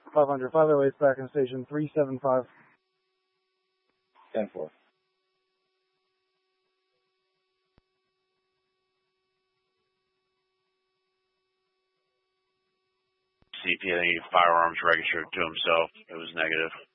500, 508 back in station 375. 10-4. CP, I think firearms registered to himself. It was negative.